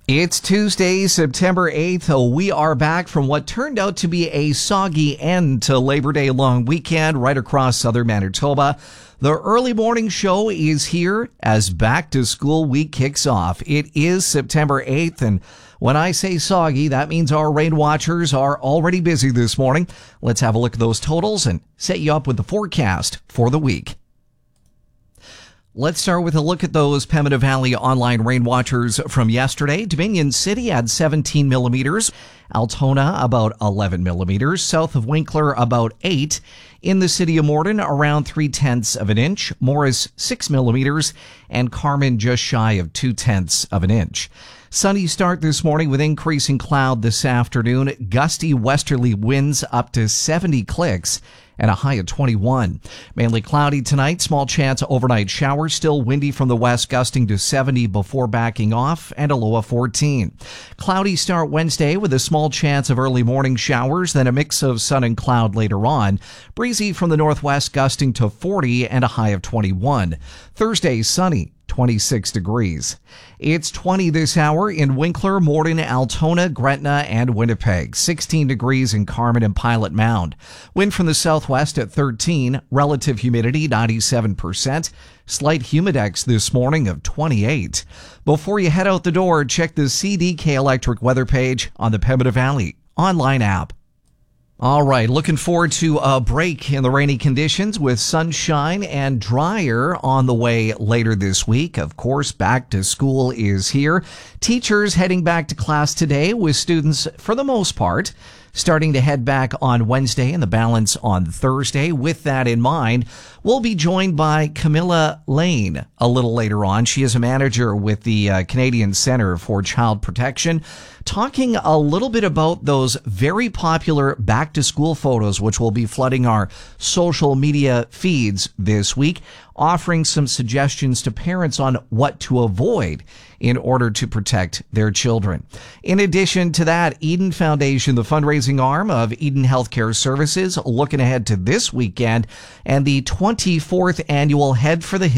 It's Tuesday, September 8th. We are back from what turned out to be a soggy end to Labor Day long weekend right across southern Manitoba. The early morning show is here as back to school week kicks off. It is September 8th, and when I say soggy, that means our rain watchers are already busy this morning. Let's have a look at those totals and set you up with the forecast for the week. Let's start with a look at those Pembina Valley online rain watchers from yesterday. Dominion City had 17 millimeters. Altona about 11 millimeters. South of Winkler about 8. In the city of Morden around 3/10 of an inch. Morris 6 millimeters. And Carman just shy of 2/10 of an inch. Sunny start this morning with increasing cloud this afternoon. Gusty westerly winds up to 70 clicks and a high of 21. Mainly cloudy tonight. Small chance of overnight showers. Still windy from the west, gusting to 70 before backing off, and a low of 14. Cloudy start Wednesday with a small chance of early morning showers, then a mix of sun and cloud later on. Breezy from the northwest, gusting to 40 and a high of 21. Thursday, sunny. 26 degrees. It's 20 this hour in Winkler, Morden, Altona, Gretna, and Winnipeg. 16 degrees in Carman and Pilot Mound. Wind from the southwest at 13. Relative humidity 97%. Slight humidex this morning of 28. Before you head out the door, check the CDK Electric weather page on the Pembina Valley online app. All right, looking forward to a break in the rainy conditions with sunshine and drier on the way later this week. Of course, back to school is here. Teachers heading back to class today with students, for the most part, starting to head back on Wednesday and the balance on Thursday. With that in mind, we'll be joined by Camilla Lane a little later on. She is a manager with the Canadian Centre for Child Protection, talking a little bit about those very popular back-to-school photos, which will be flooding our social media feeds this week, offering some suggestions to parents on what to avoid in order to protect their children. In addition to that, Eden Foundation, the fundraising arm of Eden Healthcare Services, looking ahead to this weekend and the 24th annual Head for the